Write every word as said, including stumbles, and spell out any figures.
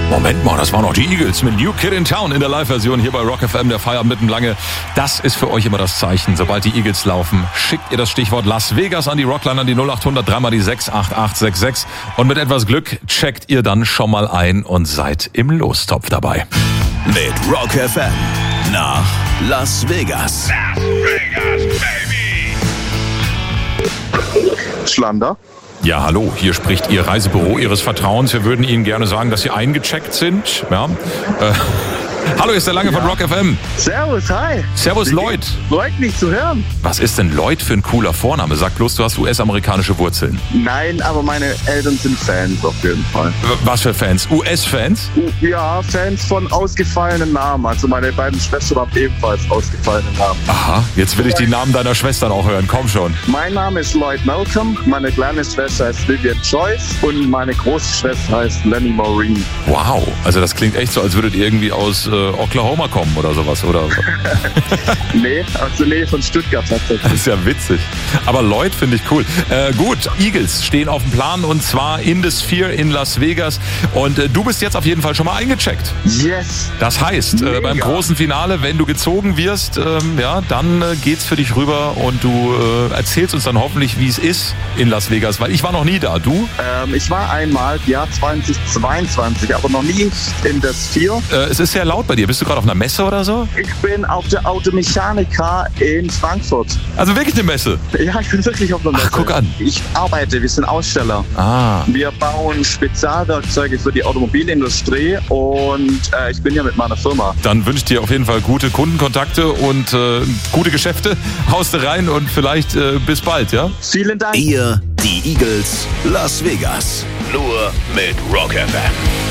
Moment mal, das waren noch die Eagles mit New Kid in Town in der Live-Version hier bei Rock F M, der Feierabend mitten lange. Das ist für euch immer das Zeichen. Sobald die Eagles laufen, schickt ihr das Stichwort Las Vegas an die Rockline, an die null acht hundert, dreimal die sechs acht acht sechs sechs. Und mit etwas Glück checkt ihr dann schon mal ein und seid im Lostopf dabei. Mit Rock F M nach Las Vegas. Las Vegas, baby! Schlander. Ja, hallo, hier spricht Ihr Reisebüro Ihres Vertrauens. Wir würden Ihnen gerne sagen, dass Sie eingecheckt sind. Ja. Äh, hallo, hier ist der Lange von Rock F M. Servus, hi. Servus, Lloyd. Freut mich zu hören. Was ist denn Lloyd für ein cooler Vorname? Sag bloß, du hast U S-amerikanische Wurzeln. Nein, aber meine Eltern sind Fans auf jeden Fall. Was für Fans? U S-Fans? Ja, Fans von ausgefallenen Namen. Also meine beiden Schwestern haben ebenfalls ausgefallene Namen. Aha, jetzt will ich die Namen deiner Schwestern auch hören. Komm schon. Mein Name ist Lloyd Malcolm, meine kleine Schwester heißt Vivian Joyce und meine große Schwester heißt Lenny Maureen. Wow, also das klingt echt so, als würdet ihr irgendwie aus äh, Oklahoma kommen oder sowas, oder? Nee, aus der Nähe von Stuttgart tatsächlich. Das ist ja witzig. Aber Lloyd finde ich cool. Äh, gut, Eagles stehen auf dem Plan und zwar in the Sphere in Las Vegas. Und äh, du bist jetzt auf jeden Fall schon mal eingecheckt. Yes. Das heißt, äh, beim großen Finale, wenn du gezogen wirst, ähm, ja, dann äh, geht's für dich rüber und du äh, erzählst uns dann hoffentlich, wie es ist in Las Vegas, weil ich war noch nie da. Du? Ähm, ich war einmal, Jahr zweitausendzweiundzwanzig, aber noch nie in der Sphere. Äh, es ist sehr laut bei dir. Bist du gerade auf einer Messe oder so? Ich bin auf der Automechanika in Frankfurt. Also wirklich eine Messe? Ja, ich bin wirklich auf der Messe. Ach, guck an. Ich arbeite, wir sind Aussteller. Ah. Wir bauen Spezialwerkzeuge für die Automobilindustrie und äh, ich bin ja mit meiner Firma. Dann wünsche ich dir auf jeden Fall gute Kundenkontakte und äh, gute Geschäfte. Haust du rein und vielleicht äh, bis bald, ja? Vielen Dank. Ihr, die Eagles, Las Vegas. Nur mit Rock F M.